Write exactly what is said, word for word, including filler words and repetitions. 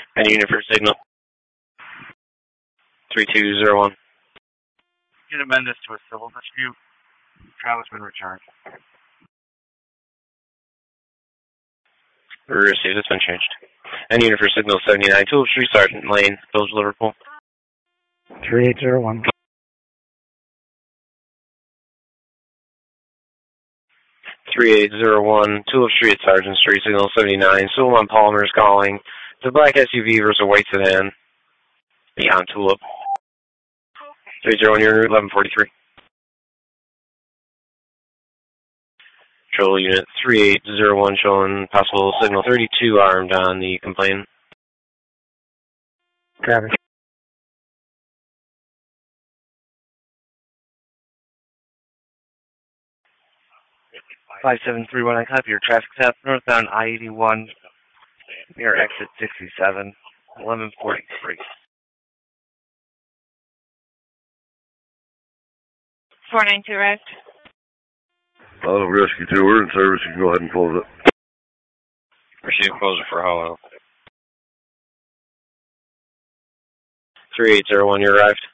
Any unit for signal? three two zero one. You can amend this to a civil dispute. Trial has been returned. Received, it's been changed. Any unit for signal seventy-nine, Tulip Street, Sergeant Lane, Village, Liverpool. three eight zero one. three eight zero one, Tulip Street, Sergeant Street, signal seventy-nine. Suleiman Palmer is calling. It's a black S U V versus a white sedan. Beyond Tulip. three zero one, you're in route eleven forty-three. Control unit three eight zero one showing possible signal thirty-two armed on the complaint. Travis. five seven three one, I copy your traffic stop northbound I eighty-one near exit sixty-seven, eleven forty-three. four nine two arrived. Auto Rescue two, we're in service. You can go ahead and close it. Receive closer for how well? three eight zero one, you arrived.